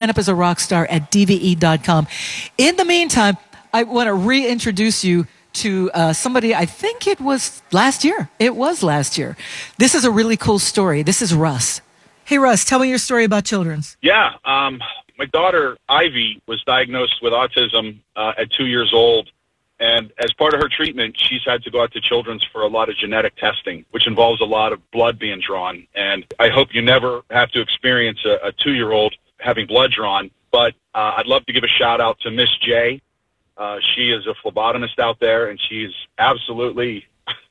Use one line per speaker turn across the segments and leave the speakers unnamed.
sign up as a rock star at DVE.com. In the meantime, I want to reintroduce you to somebody, I think it was last year. It was last year. This is a really cool story. This is Russ. Hey, Russ, tell me your story about Children's.
Yeah. My daughter, Ivy, was diagnosed with autism at 2 years old. And as part of her treatment, she's had to go out to Children's for a lot of genetic testing, which involves a lot of blood being drawn. And I hope you never have to experience a 2-year-old having blood drawn. But I'd love to give a shout out to Miss J. She is a phlebotomist out there, and she's absolutely,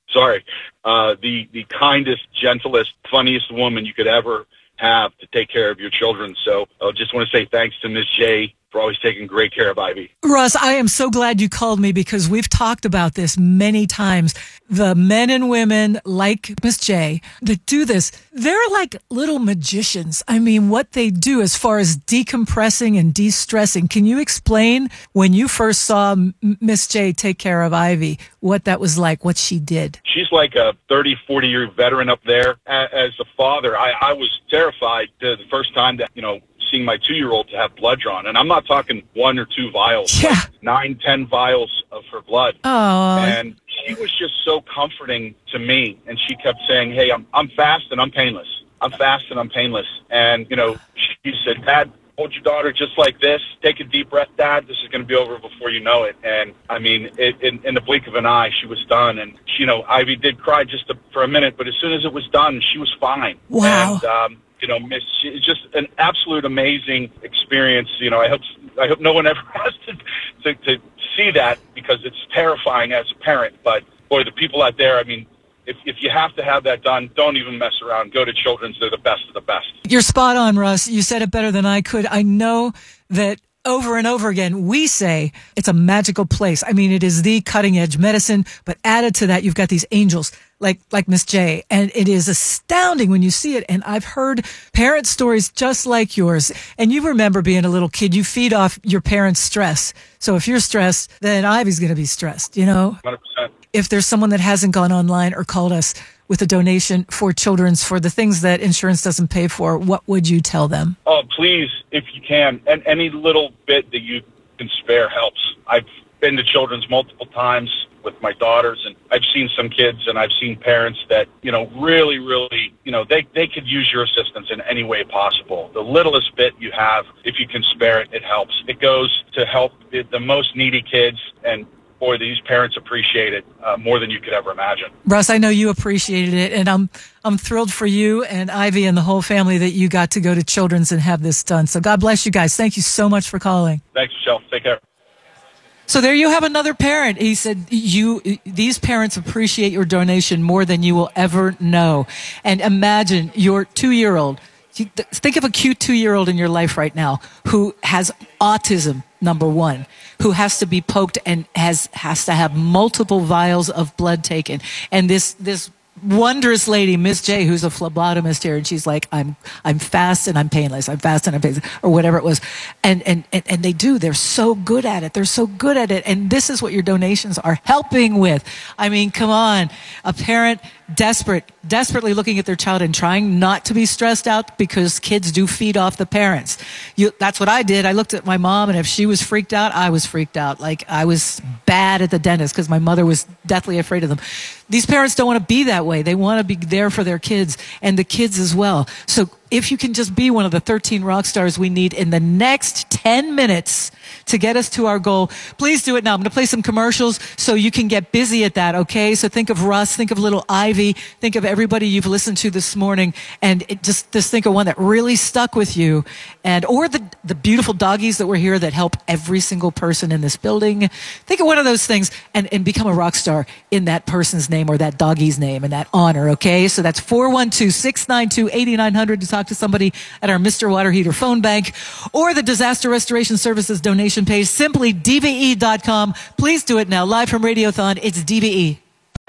the kindest, gentlest, funniest woman you could ever have to take care of your children. So I just want to say thanks to Miss J for always taking great care of Ivy.
Russ, I am so glad you called me because we've talked about this many times. The men and women like Miss J that do this, they're like little magicians. I mean, what they do as far as decompressing and de-stressing. Can you explain when you first saw Miss J take care of Ivy, what that was like, what she did?
She's like a 30, 40-year veteran up there. As a father, I was terrified the first time that, seeing my 2-year-old to have blood drawn. And I'm not talking 1 or 2 vials,
yeah.
like 9, 10 vials of her blood.
Oh.
And she was just so comforting to me. And she kept saying, hey, I'm fast and I'm painless. I'm fast and I'm painless. And, she said, Dad, hold your daughter just like this. Take a deep breath, Dad. This is going to be over before you know it. And, I mean, in the blink of an eye, she was done. And, Ivy did cry just for a minute, but as soon as it was done, she was fine.
Wow.
And, it's just an absolute amazing experience. I hope no one ever has to see that because it's terrifying as a parent. But boy, the people out there, I mean, if you have to have that done, don't even mess around. Go to Children's. They're the best of the best.
You're spot on, Russ. You said it better than I could. I know that over and over again, we say it's a magical place. I mean, it is the cutting edge medicine, but added to that, you've got these angels like Miss J, and it is astounding when you see it. And I've heard parent stories just like yours. And you remember being a little kid, you feed off your parents' stress. So if you're stressed, then Ivy's going to be stressed,
100%.
If there's someone that hasn't gone online or called us with a donation for Children's for the things that insurance doesn't pay for, what would you tell them?
Oh, please, if you can. And any little bit that you can spare helps. I've been to Children's multiple times with my daughters, and I've seen some kids and I've seen parents that, really, really, they could use your assistance in any way possible. The littlest bit you have, if you can spare it, it helps. It goes to help the most needy kids, and boy, these parents appreciate it more than you could ever imagine.
Russ, I know you appreciated it, and I'm thrilled for you and Ivy and the whole family that you got to go to Children's and have this done. So God bless you guys. Thank you so much for calling.
Thanks, Michelle. Take care.
So there you have another parent. He said, these parents appreciate your donation more than you will ever know. And imagine your 2-year-old. Think of a cute 2-year-old in your life right now who has autism, number one, who has to be poked and has to have multiple vials of blood taken. And this wondrous lady, Miss J, who's a phlebotomist here, and she's like, I'm fast and I'm painless. I'm fast and I'm painless, or whatever it was. And they're so good at it. They're so good at it. And this is what your donations are helping with. I mean, come on, a parent desperately looking at their child and trying not to be stressed out because kids do feed off the parents. That's what I did. I looked at my mom, and if she was freaked out, I was freaked out. Like I was bad at the dentist because my mother was deathly afraid of them. These parents don't want to be that way. They want to be there for their kids and the kids as well. So if you can just be one of the 13 rock stars we need in the next 10 minutes to get us to our goal, please do it now. I'm going to play some commercials so you can get busy at that, okay? So think of Russ, think of little Ivy, think of everybody you've listened to this morning, and just think of one that really stuck with you, or the beautiful doggies that were here that help every single person in this building. Think of one of those things and become a rock star in that person's name or that doggie's name and that honor, okay? So that's 412-692-8900 to talk to somebody at our Mr. Water Heater phone bank or the Disaster Restoration Services donation page, simply DVE.com. Please do it now. Live from Radiothon, it's DVE.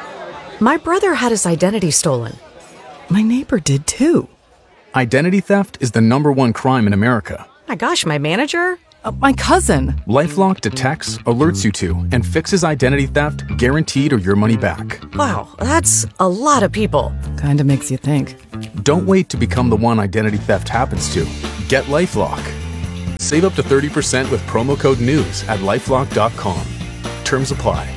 My brother had his identity stolen. My neighbor did too.
Identity theft is the #1 crime in America.
My gosh, my manager? My cousin.
LifeLock detects, alerts you to, and fixes identity theft guaranteed or your money back.
Wow, that's a lot of people.
Kinda makes you think.
Don't wait to become the one identity theft happens to. Get LifeLock. Save up to 30% with promo code NEWS at LifeLock.com. Terms apply.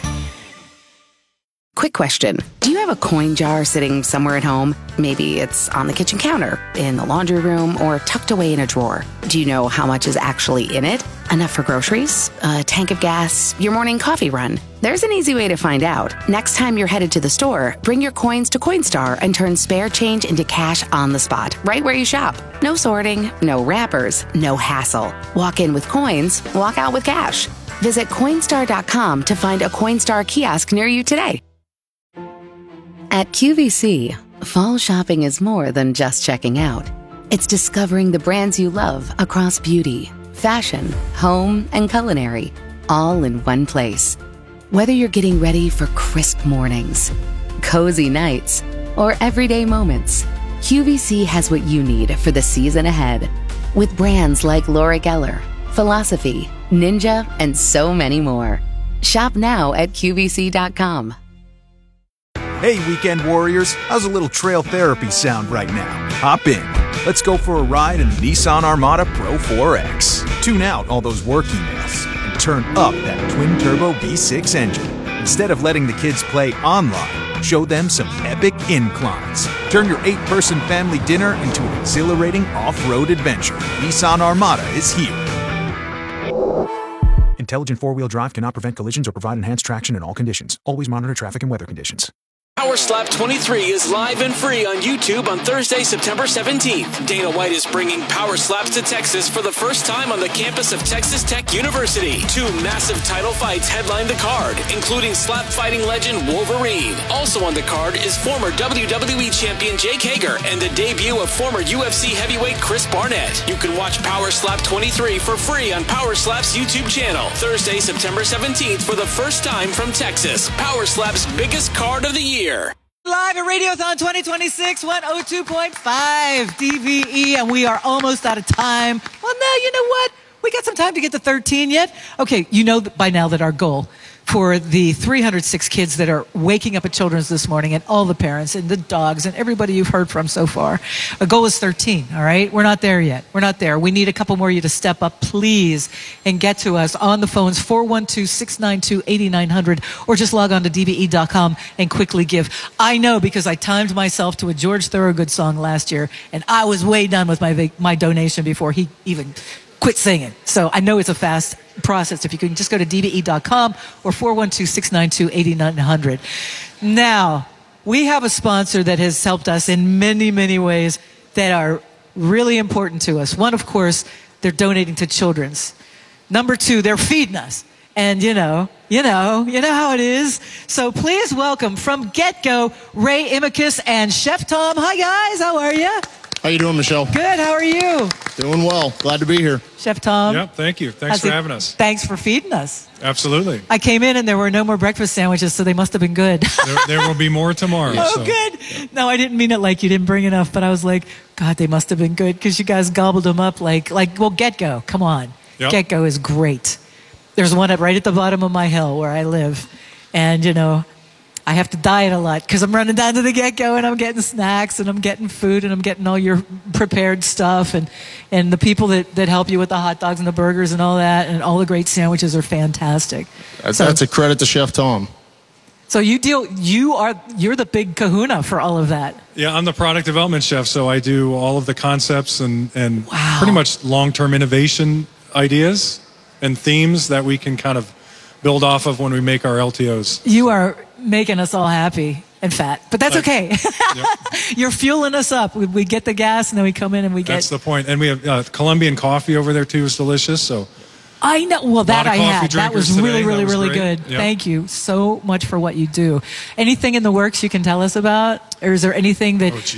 Quick question. Do you have a coin jar sitting somewhere at home? Maybe it's on the kitchen counter, in the laundry room, or tucked away in a drawer. Do you know how much is actually in it? Enough for groceries? A tank of gas? Your morning coffee run? There's an easy way to find out. Next time you're headed to the store, bring your coins to Coinstar and turn spare change into cash on the spot, right where you shop. No sorting, no wrappers, no hassle. Walk in with coins, walk out with cash. Visit Coinstar.com to find a Coinstar kiosk near you today. At QVC, fall shopping is more than just checking out. It's discovering the brands you love across beauty, fashion, home, and culinary, all in one place. Whether you're getting ready for crisp mornings, cozy nights, or everyday moments, QVC has what you need for the season ahead. With brands like Laura Geller, Philosophy, Ninja, and so many more. Shop now at QVC.com.
Hey, weekend warriors, how's a little trail therapy sound right now? Hop in. Let's go for a ride in the Nissan Armada Pro 4X. Tune out all those work emails and turn up that twin-turbo V6 engine. Instead of letting the kids play online, show them some epic inclines. Turn your 8-person family dinner into an exhilarating off-road adventure. Nissan Armada is here. Intelligent four-wheel drive cannot prevent collisions or provide enhanced traction in all conditions. Always monitor traffic and weather conditions.
Power Slap 23 is live and free on YouTube on Thursday, September 17th. Dana White is bringing Power Slaps to Texas for the first time on the campus of Texas Tech University. 2 massive title fights headline the card, including slap fighting legend Wolverine. Also on the card is former WWE champion Jake Hager and the debut of former UFC heavyweight Chris Barnett. You can watch Power Slap 23 for free on Power Slap's YouTube channel. Thursday, September 17th for the first time from Texas. Power Slap's biggest card of the year.
Live at Radiothon 2026, 102.5 DVE, and we are almost out of time. Well, no, you know what? We got some time to get to 13 yet. Okay, you know by now that our goal for the 306 kids that are waking up at Children's this morning, and all the parents and the dogs and everybody you've heard from so far, a goal is 13, all right? We're not there yet. We're not there. We need a couple more of you to step up, please, and get to us on the phones, 412-692-8900, or just log on to dve.com and quickly give. I know because I timed myself to a George Thorogood song last year, and I was way done with my donation before he even quit singing. So I know it's a fast process. If you can just go to dve.com or 412-692-8900. Now, we have a sponsor that has helped us in many, many ways that are really important to us. One, of course, they're donating to Children's. Number 2, they're feeding us. And you know how it is. So please welcome from Get-Go, Ray Imicus and Chef Tom. Hi, guys. How are you?
How you doing, Michelle?
Good. How are you?
Doing well. Glad to be here.
Chef Tom.
Yep, thank you. Thanks for having us.
Thanks for feeding us.
Absolutely.
I came in and there were no more breakfast sandwiches, so they must have been good.
there will be more tomorrow.
Oh, so. Good. No, I didn't mean it like you didn't bring enough, but I was like, God, they must have been good because you guys gobbled them up like well, Get-Go. Come on. Yep. Get-Go is great. There's one right at the bottom of my hill where I live. And, I have to diet a lot because I'm running down to the Get-Go and I'm getting snacks and I'm getting food and I'm getting all your prepared stuff and the people that help you with the hot dogs and the burgers and all that and all the great sandwiches are fantastic.
That's a credit to Chef Tom.
So you're the big kahuna for all of that.
Yeah, I'm the product development chef, so I do all of the concepts and
wow.
Pretty much long-term innovation ideas and themes that we can kind of build off of when we make our LTOs.
You are making us all happy and fat, but that's okay. Yep. You're fueling us up. We get the gas and then we come in and we get...
That's the point. And we have Colombian coffee over there too. Is delicious. So
I know. Well, that I had. That was really, really, really good.
Yep.
Thank you so much for what you do. Anything in the works you can tell us about? Or is there anything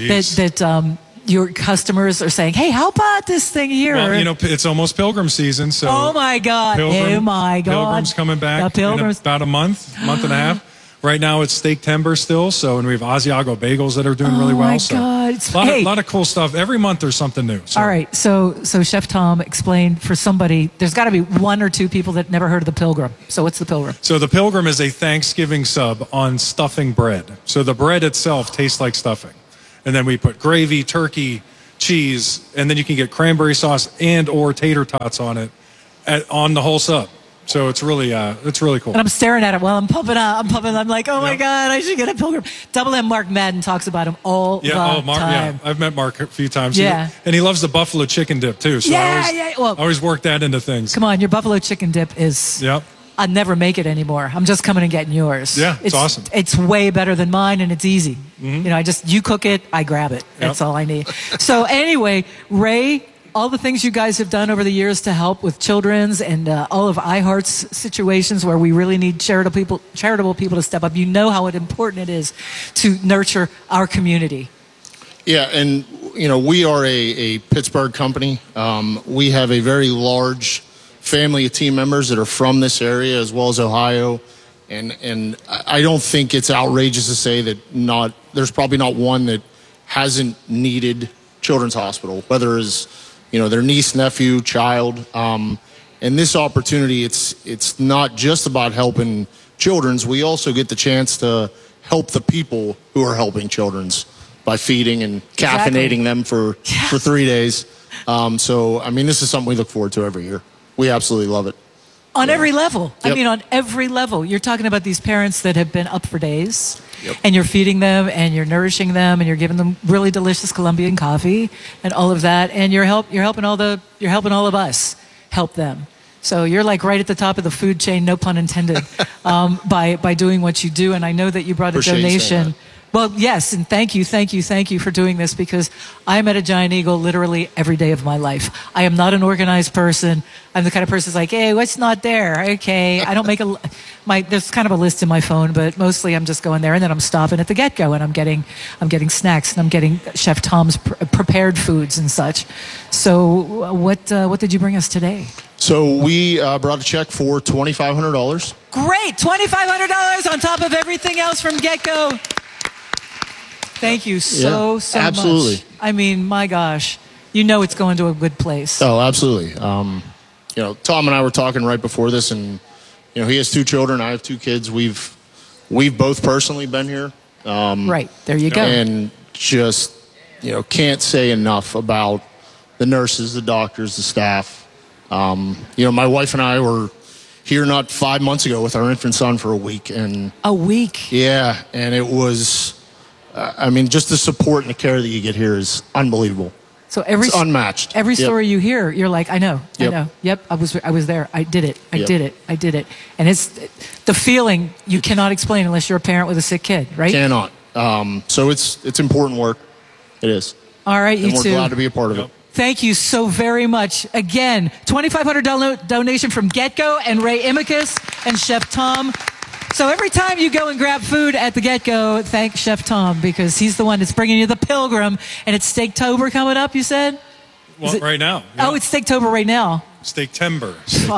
that your customers are saying, hey, how about this thing here?
Well, it's almost Pilgrim season. So
oh, my God.
Pilgrim's coming back in about a month and a half. Right now it's Steak Timber still, and we have Asiago bagels that are doing really well.
Oh, my God.
A lot of cool stuff. Every month there's something new.
All right, so Chef Tom explained for somebody, there's got to be 1 or 2 people that never heard of the Pilgrim. So what's the Pilgrim?
So the Pilgrim is a Thanksgiving sub on stuffing bread. So the bread itself tastes like stuffing. And then we put gravy, turkey, cheese, and then you can get cranberry sauce and or tater tots on it on the whole sub. So it's really cool.
And I'm staring at it while I'm pumping up. I'm like, oh my God, I should get a Pilgrim. Double M Mark Madden talks about him all the time.
Yeah, I've met Mark a few times.
Yeah.
And he loves the buffalo chicken dip too. So I always work that into things.
Come on, your buffalo chicken dip is...
Yep.
I'll never make it anymore. I'm just coming and getting yours.
Yeah, it's awesome.
It's way better than mine, and it's easy. Mm-hmm. You cook it, I grab it. That's all I need. So anyway, Ray, all the things you guys have done over the years to help with children's and all of iHeart's situations where we really need charitable people to step up. You know how important it is to nurture our community.
Yeah, and we are a Pittsburgh company. We have a very large family of team members that are from this area as well as Ohio, and I don't think it's outrageous to say that there's probably not one that hasn't needed Children's Hospital, whether it's their niece, nephew, child, and this opportunity, it's not just about helping children's. We also get the chance to help the people who are helping children's by feeding and caffeinating them for 3 days. So this is something we look forward to every year. We absolutely love it.
On every level.
Yep.
On every level. You're talking about these parents that have been up for days, and you're feeding them, and you're nourishing them, and you're giving them really delicious Colombian coffee, and all of that, and you're helping all of us help them. So you're like right at the top of the food chain, no pun intended, by doing what you do. And I know that you brought a donation. Well, yes, and thank you for doing this, because I'm at a Giant Eagle literally every day of my life. I am not an organized person. I'm the kind of person who's like, hey, what's not there? Okay, I don't make there's kind of a list in my phone, but mostly I'm just going there, and then I'm stopping at the get-go, and I'm getting snacks, and I'm getting Chef Tom's prepared foods and such. So what did you bring us today?
So we brought a check for $2,500.
Great, $2,500 on top of everything else from Get-Go. Thank you so
absolutely.
much. My gosh, it's going to a good place.
Oh, absolutely. Tom and I were talking right before this, and he has 2 children. I have 2 kids. We've both personally been here.
Right there, you go.
And just can't say enough about the nurses, the doctors, the staff. My wife and I were here not 5 months ago with our infant son for a week, and
a week.
Yeah, and it was. Just the support and the care that you get here is unbelievable.
So
it's unmatched.
Every story you hear, you're like, I know. Yep, I was there. I did it. I did it. And it's the feeling you cannot explain unless you're a parent with a sick kid, right?
Cannot. So it's important work. It is.
All right,
and we're glad to be a part of it.
Thank you so very much. Again, $2,500 donation from Get-Go and Ray Imicus and Chef Tom. So every time you go and grab food at the Get-Go, thank Chef Tom, because he's the one that's bringing you the Pilgrim, and it's Steaktober coming up, you said?
Well, right now. Yeah.
Oh, it's Steaktober right now.
Steaktember.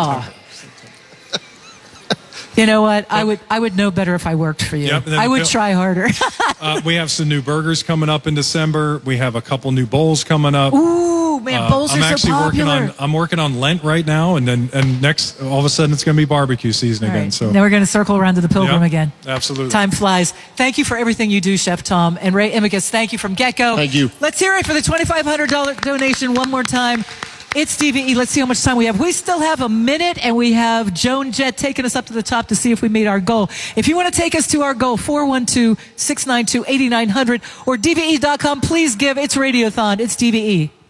You know what? I would know better if I worked for you.
Yep,
I would try harder.
We have some new burgers coming up in December. We have a couple new bowls coming up.
Ooh, man, bowls are so popular.
I'm working on Lent right now, and next, all of a sudden, it's going to be barbecue season again. So
now we're going to circle around to the Pilgrim again.
Absolutely.
Time flies. Thank you for everything you do, Chef Tom. And Ray Imicus, thank you from Get-Go.
Thank you.
Let's hear it for the $2,500 donation one more time. It's DVE. Let's see how much time we have. We still have a minute, and we have Joan Jett taking us up to the top to see if we made our goal. If you want to take us to our goal, 412-692-8900 or DVE.com, please give. It's Radiothon. It's DVE.